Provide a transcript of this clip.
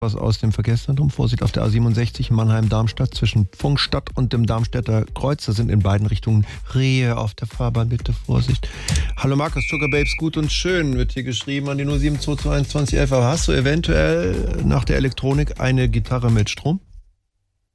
Was aus dem Verkehrszentrum. Vorsicht auf der A67 Mannheim-Darmstadt zwischen Pfungstadt und dem Darmstädter Kreuz. Da sind in beiden Richtungen Rehe auf der Fahrbahn. Bitte Vorsicht. Hallo Markus, Sugar Babes, gut und schön, wird hier geschrieben an die 0722111. Aber hast du eventuell nach der Elektronik eine Gitarre mit Strom?